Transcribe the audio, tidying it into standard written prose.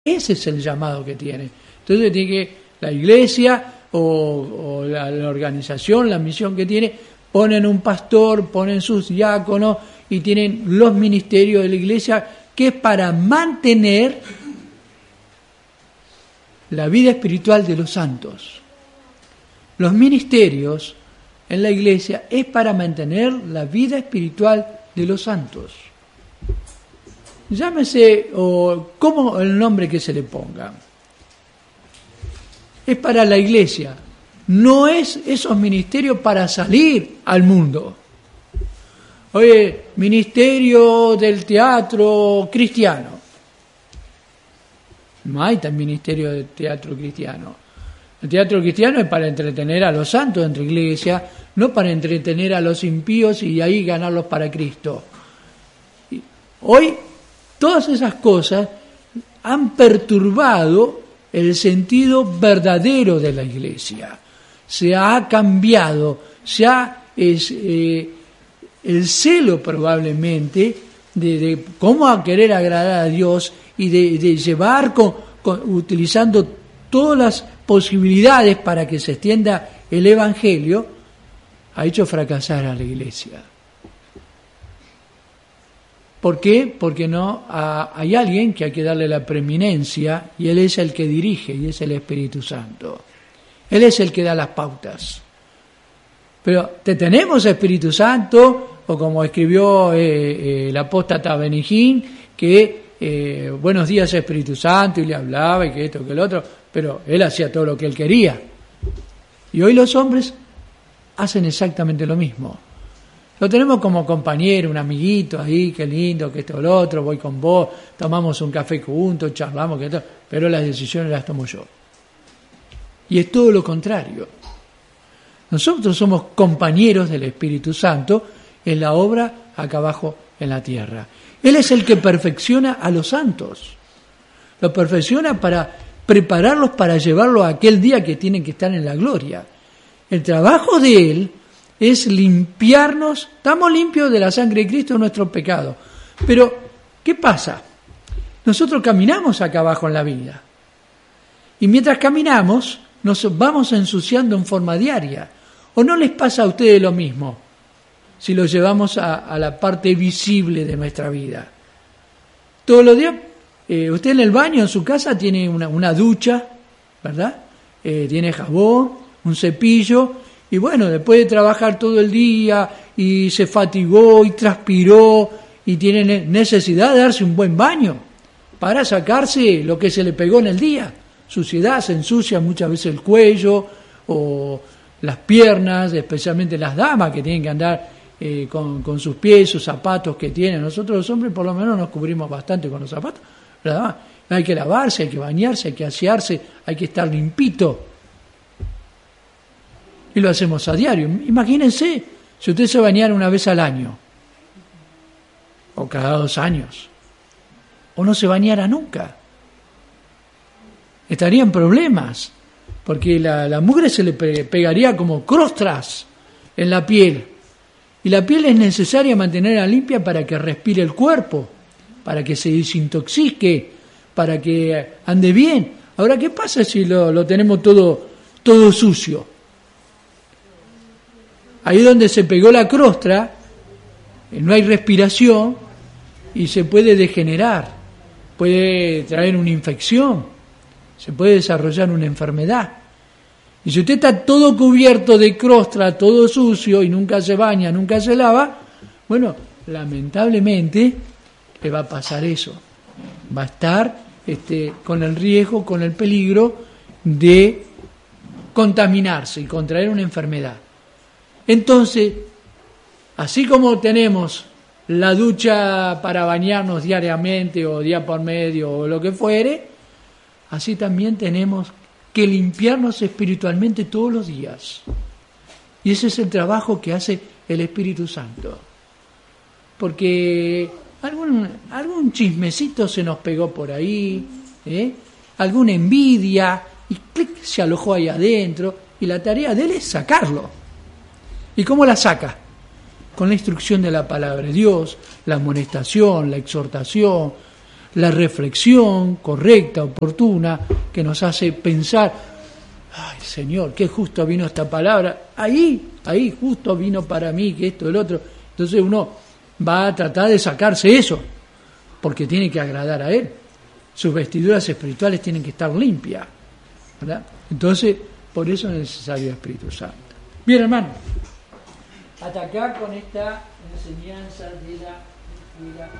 Ese es el llamado que tiene. Entonces tiene que la iglesia o la organización, la misión que tiene, ponen un pastor, ponen sus diáconos y tienen los ministerios de la iglesia, que es para mantener la vida espiritual de los santos. Los ministerios en la iglesia es para mantener la vida espiritual de los santos. Llámese, o como el nombre que se le ponga. Es para la iglesia. No es esos ministerios para salir al mundo. Oye, ministerio del teatro cristiano. No hay tal ministerio del teatro cristiano. El teatro cristiano es para entretener a los santos dentro de la iglesia, no para entretener a los impíos y ahí ganarlos para Cristo. Hoy, todas esas cosas han perturbado el sentido verdadero de la iglesia. Se ha cambiado, el celo probablemente de cómo a querer agradar a Dios y de llevar utilizando todas las posibilidades para que se extienda el Evangelio, ha hecho fracasar a la iglesia. ¿Por qué? Porque hay alguien que hay que darle la preeminencia y Él es el que dirige y es el Espíritu Santo. Él es el que da las pautas. Pero tenemos Espíritu Santo, o como escribió el apóstata Benijín, que buenos días Espíritu Santo, y le hablaba y que esto, que el otro, pero Él hacía todo lo que Él quería. Y hoy los hombres hacen exactamente lo mismo. Lo tenemos como compañero, un amiguito ahí, qué lindo, que esto, lo otro, voy con vos, tomamos un café juntos, charlamos, que esto, pero las decisiones las tomo yo. Y es todo lo contrario. Nosotros somos compañeros del Espíritu Santo en la obra acá abajo en la tierra. Él es el que perfecciona a los santos. Los perfecciona para prepararlos para llevarlos a aquel día que tienen que estar en la gloria. El trabajo de Él es limpiarnos, estamos limpios de la sangre de Cristo de nuestros pecados. Pero, ¿qué pasa? Nosotros caminamos acá abajo en la vida. Y mientras caminamos, nos vamos ensuciando en forma diaria. ¿O no les pasa a ustedes lo mismo? Si lo llevamos a la parte visible de nuestra vida. Todos los días, usted en el baño, en su casa, tiene una ducha, ¿verdad? Tiene jabón, un cepillo. Y bueno, después de trabajar todo el día y se fatigó y transpiró y tiene necesidad de darse un buen baño para sacarse lo que se le pegó en el día. Suciedad, se ensucia muchas veces el cuello o las piernas, especialmente las damas que tienen que andar con sus pies, sus zapatos que tienen. Nosotros los hombres por lo menos nos cubrimos bastante con los zapatos, ¿verdad? Hay que lavarse, hay que bañarse, hay que asearse, hay que estar limpito. Y lo hacemos a diario. Imagínense si usted se bañara una vez al año, o cada 2 años, o no se bañara nunca. Estaría en problemas, porque la mugre se le pegaría como crostras en la piel. Y la piel es necesaria mantenerla limpia para que respire el cuerpo, para que se desintoxique, para que ande bien. Ahora, ¿qué pasa si lo tenemos todo sucio? Ahí donde se pegó la crostra, no hay respiración y se puede degenerar, puede traer una infección, se puede desarrollar una enfermedad. Y si usted está todo cubierto de crostra, todo sucio y nunca se baña, nunca se lava, bueno, lamentablemente le va a pasar eso. Va a estar con el riesgo, con el peligro de contaminarse y contraer una enfermedad. Entonces, así como tenemos la ducha para bañarnos diariamente o día por medio o lo que fuere, así también tenemos que limpiarnos espiritualmente todos los días. Y ese es el trabajo que hace el Espíritu Santo. Porque algún chismecito se nos pegó por ahí, alguna envidia, y clic, se alojó ahí adentro, y la tarea de él es sacarlo. ¿Y cómo la saca? Con la instrucción de la palabra de Dios, la amonestación, la exhortación, la reflexión correcta, oportuna, que nos hace pensar, ay Señor, qué justo vino esta palabra, ahí justo vino para mí, que esto, el otro. Entonces uno va a tratar de sacarse eso, porque tiene que agradar a Él. Sus vestiduras espirituales tienen que estar limpias, ¿verdad? Entonces, por eso es necesario el Espíritu Santo. Bien, hermano, hasta acá con esta enseñanza de la